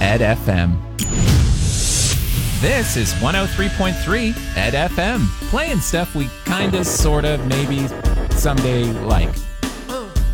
Ed FM. This is 103.3 Ed FM, playing stuff we kinda, sorta, maybe someday like.